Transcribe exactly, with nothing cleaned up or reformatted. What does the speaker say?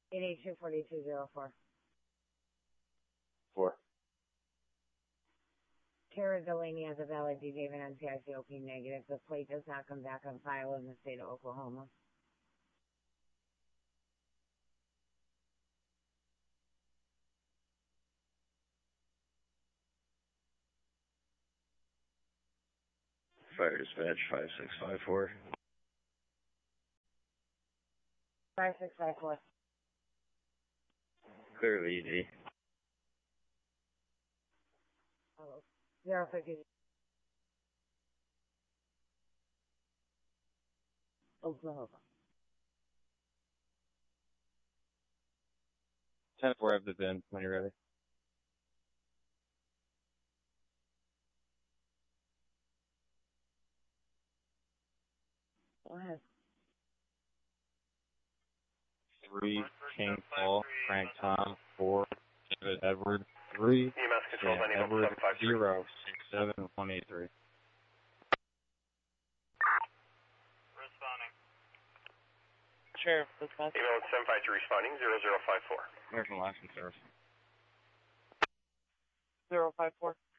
eight eight two, four two zero four. Four. Tara Delaney has a valid D J N C I C O P negative. The plate does not come back on file in the state of Oklahoma. Fire dispatch five six five four. five six five four. Clearly easy. Oh, zero fifty. Oklahoma. ten four, have the V I N when you're ready. Go ahead. Three, King Paul, Frank Tom, four, David Edward, three, E M S control Dan Edward, zero, six seven, one eight three. Responding. Sheriff, dispatch. Email seven five two responding, zero zero five four. American License Service. Zero five four.